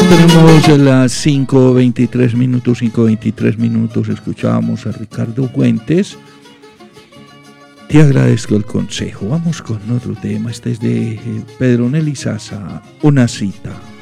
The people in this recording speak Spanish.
Tenemos las 5:23 minutos, escuchábamos a Ricardo Fuentes. Te agradezco el consejo. Vamos con otro tema. Este es de Pedro Nelly Sasa, Una cita.